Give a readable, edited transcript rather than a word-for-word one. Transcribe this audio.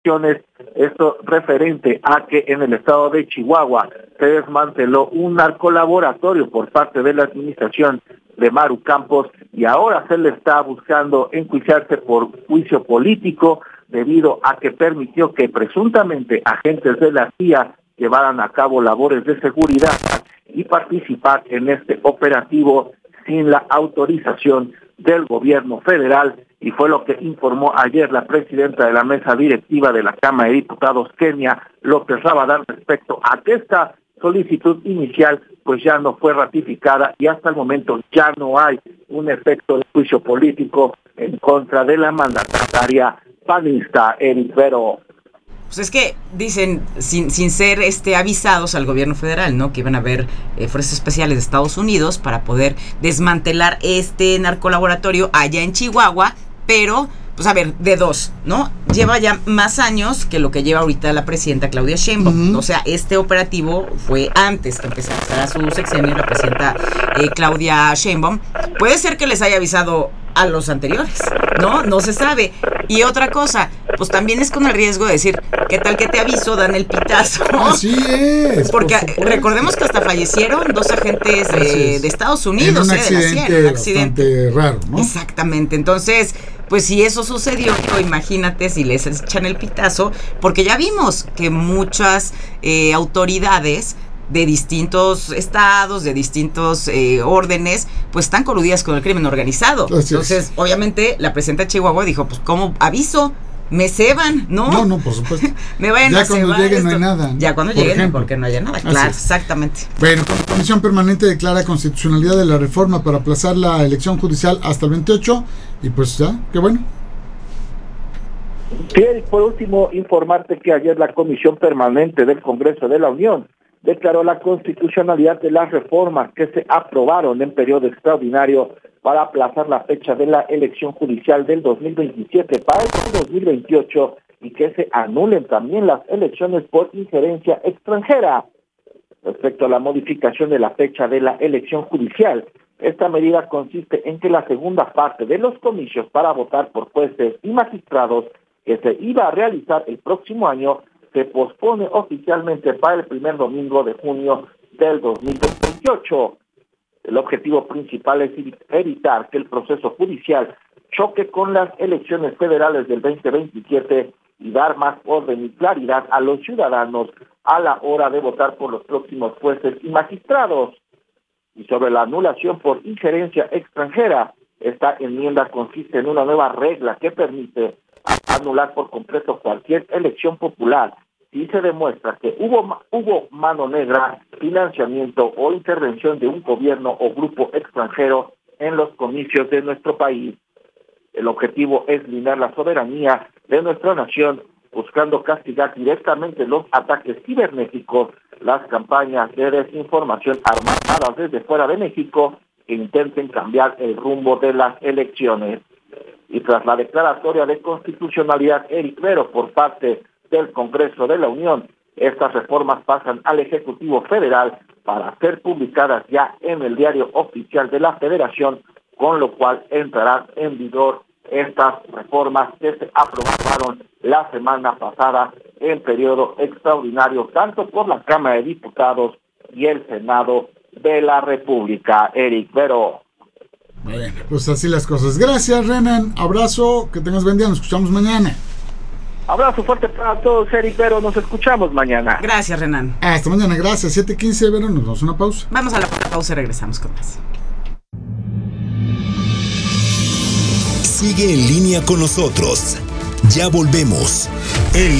esto referente a que en el estado de Chihuahua se desmanteló un narcolaboratorio por parte de la administración de Maru Campos y ahora se le está buscando enjuiciarse por juicio político debido a que permitió que presuntamente agentes de la CIA llevaran a cabo labores de seguridad y participar en este operativo sin la autorización del gobierno federal, y fue lo que informó ayer la presidenta de la mesa directiva de la Cámara de Diputados, Kenia López Rabadán, respecto a que esta solicitud inicial pues ya no fue ratificada y hasta el momento ya no hay un efecto de juicio político en contra de la mandataria panista Eric Vero. Pues es que dicen, sin ser avisados al gobierno federal, ¿no? Que iban a haber fuerzas especiales de Estados Unidos para poder desmantelar este narcolaboratorio allá en Chihuahua, pero, pues a ver, de dos, ¿no? Lleva ya más años que lo que lleva ahorita la presidenta Claudia Sheinbaum. O sea, este operativo fue antes que empezara su sexenio la presidenta Claudia Sheinbaum. Puede ser que les haya avisado a los anteriores, ¿no? No se sabe. Y otra cosa, pues también es con el riesgo de decir, ¿qué tal que te aviso? Dan el pitazo. Así es. Porque recordemos que hasta fallecieron 2 agentes de Estados Unidos, en un accidente raro, ¿no? Exactamente. Entonces, pues si eso sucedió, imagínate si les echan el pitazo, porque ya vimos que muchas autoridades de distintos estados, de distintos órdenes, pues están coludidas con el crimen organizado. Entonces, obviamente, la presidenta de Chihuahua dijo, pues, ¿cómo aviso? Me ceban, ¿no? No, por supuesto. Me vayan a cebar. Ya cuando lleguen no hay nada, ¿no? Ya cuando lleguen, porque no haya nada. Claro, exactamente. Bueno, la Comisión Permanente declara constitucionalidad de la reforma para aplazar la elección judicial hasta el 28, y pues ya, qué bueno. Sí, por último, informarte que ayer la Comisión Permanente del Congreso de la Unión declaró la constitucionalidad de las reformas que se aprobaron en periodo extraordinario para aplazar la fecha de la elección judicial del 2027 para el 2028 y que se anulen también las elecciones por injerencia extranjera. Respecto a la modificación de la fecha de la elección judicial, esta medida consiste en que la segunda parte de los comicios para votar por jueces y magistrados que se iba a realizar el próximo año se pospone oficialmente para el primer domingo de junio del 2028. El objetivo principal es evitar que el proceso judicial choque con las elecciones federales del 2027 y dar más orden y claridad a los ciudadanos a la hora de votar por los próximos jueces y magistrados. Y sobre la anulación por injerencia extranjera, esta enmienda consiste en una nueva regla que permite anular por completo cualquier elección popular si se demuestra que hubo mano negra, financiamiento o intervención de un gobierno o grupo extranjero en los comicios de nuestro país. El objetivo es blindar la soberanía de nuestra nación, buscando castigar directamente los ataques cibernéticos, las campañas de desinformación armadas desde fuera de México que intenten cambiar el rumbo de las elecciones. Y tras la declaratoria de constitucionalidad Eric Vero por parte del Congreso de la Unión, estas reformas pasan al Ejecutivo Federal para ser publicadas ya en el Diario Oficial de la Federación, con lo cual entrarán en vigor estas reformas que se aprobaron la semana pasada en periodo extraordinario, tanto por la Cámara de Diputados y el Senado de la República. Eric Vero. Bueno, pues así las cosas. Gracias, Renan. Abrazo, que tengas buen día. Nos escuchamos mañana. Abrazo fuerte para todos, Eric Vero. Nos escuchamos mañana. Gracias, Renan. Hasta mañana, gracias. 7:15, Vero. Nos damos una pausa. Vamos a la pausa y regresamos con más. Sigue en línea con nosotros. Ya volvemos.